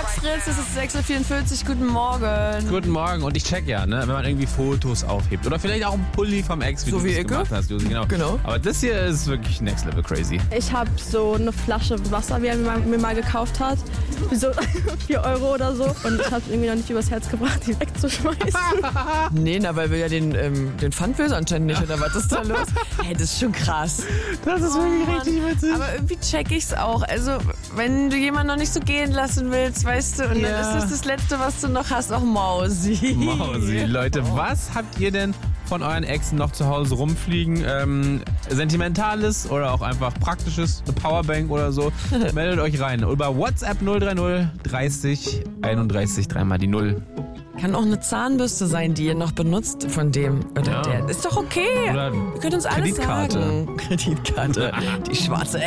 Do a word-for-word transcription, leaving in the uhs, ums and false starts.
Rock Fritz, es ist sechs Uhr vierundvierzig, guten Morgen. Guten Morgen. Und ich check ja, ne, wenn man irgendwie Fotos aufhebt. Oder vielleicht auch ein Pulli vom Ex, wie So du wie das Icke? gemacht hast. Josi, Genau. Genau. Aber das hier ist wirklich next level crazy. Ich habe so eine Flasche Wasser, wie er mir mal, mir mal gekauft hat. Für so vier Euro oder so. Und ich habe es irgendwie noch nicht übers Herz gebracht, die wegzuschmeißen. Nee, na, weil wir ja den, ähm, den Pfand willst anscheinend nicht, oder was ist da los? Hey, das ist schon krass. Das ist wirklich richtig witzig. Aber irgendwie check ich's auch. Also, wenn du jemanden noch nicht so gehen lassen willst, weißt du, und Ja. dann ist das das Letzte, was du noch hast, auch Mausi. Mausi, Leute, was habt ihr denn von euren Exen noch zu Hause rumfliegen? Ähm, Sentimentales oder auch einfach Praktisches, eine Powerbank oder so? Meldet euch rein. Über WhatsApp null drei null dreißig einunddreißig, dreimal die Null. Kann auch eine Zahnbürste sein, die ihr noch benutzt von dem oder Ja. der. Ist doch okay. Oder Ihr könnt uns alles Kreditkarte. sagen. Kreditkarte. Die schwarze